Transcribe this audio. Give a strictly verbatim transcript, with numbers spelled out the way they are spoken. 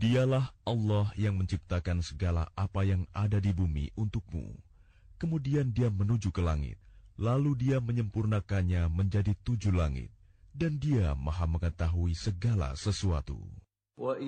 Dialah Allah yang menciptakan segala apa yang ada di bumi untukmu. Kemudian Dia menuju ke langit, lalu Dia menyempurnakannya menjadi tujuh langit, dan Dia Maha mengetahui segala sesuatu.